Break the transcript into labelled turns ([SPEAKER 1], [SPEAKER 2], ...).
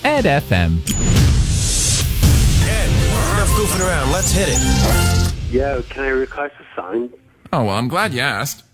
[SPEAKER 1] Ed FM.
[SPEAKER 2] Ed, enough goofing around. Let's hit it.
[SPEAKER 3] Yo, can I request a song?
[SPEAKER 4] Oh, well, I'm glad you asked.